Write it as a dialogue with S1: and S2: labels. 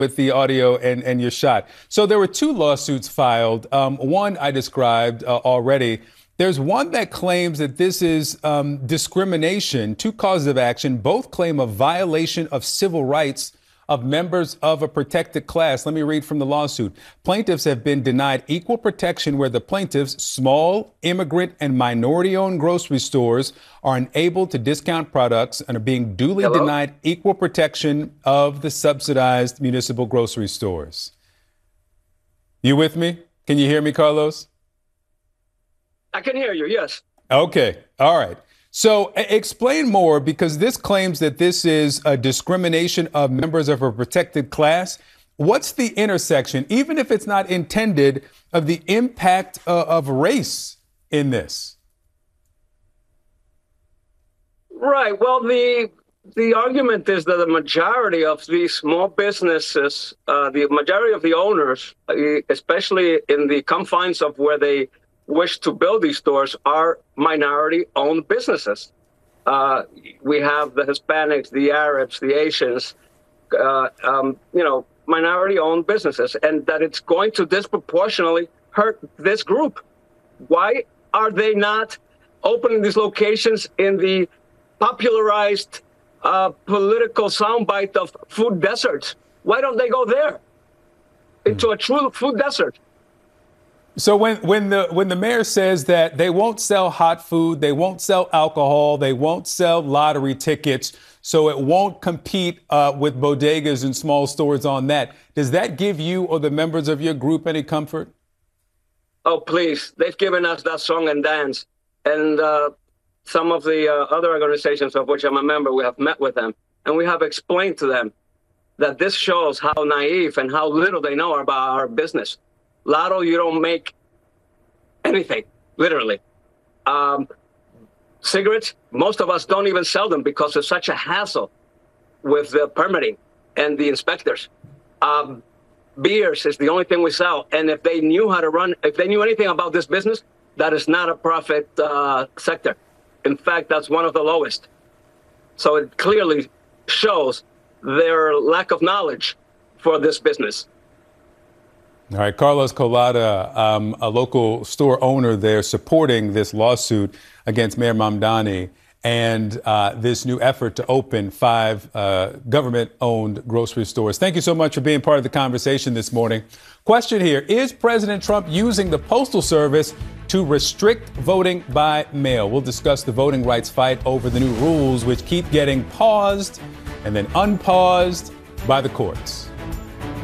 S1: with the audio and your shot. So there were two lawsuits filed. One I described already. There's one that claims that this is discrimination, two causes of action. Both claim a violation of civil rights of members of a protected class. Let me read from the lawsuit. Plaintiffs have been denied equal protection where the plaintiffs, small, immigrant, and minority-owned grocery stores, are unable to discount products and are being duly denied equal protection of the subsidized municipal grocery stores. You with me? Can you hear me, Carlos?
S2: I can hear you, yes.
S1: Okay. All right. So explain more, because this claims that this is a discrimination of members of a protected class. What's the intersection, even if it's not intended, of the impact of race in this?
S2: Right. Well, the argument is that the majority of these small businesses, the majority of the owners, especially in the confines of where they wish to build these stores, are minority-owned businesses. We have the Hispanics, the Arabs, the Asians, minority-owned businesses, and that it's going to disproportionately hurt this group. Why are they not opening these locations in the popularized political soundbite of food deserts? Why don't they go there into a true food desert?
S1: So when the mayor says that they won't sell hot food, they won't sell alcohol, they won't sell lottery tickets, so it won't compete with bodegas and small stores on that, does that give you or the members of your group any comfort?
S2: Oh, please. They've given us that song and dance. And some of the other organizations of which I'm a member, we have met with them, and we have explained to them that this shows how naive and how little they know about our business. Lotto, you don't make anything, literally. Cigarettes, most of us don't even sell them because it's such a hassle with the permitting and the inspectors. Beers is the only thing we sell. And if they knew how to run, if they knew anything about this business, that is not a profit sector. In fact, that's one of the lowest. So it clearly shows their lack of knowledge for this business.
S1: All right, Carlos Collada, a local store owner there, supporting this lawsuit against Mayor Mamdani and this new effort to open 5 government-owned grocery stores. Thank you so much for being part of the conversation this morning. Question here: is President Trump using the Postal Service to restrict voting by mail? We'll discuss the voting rights fight over the new rules, which keep getting paused and then unpaused by the courts.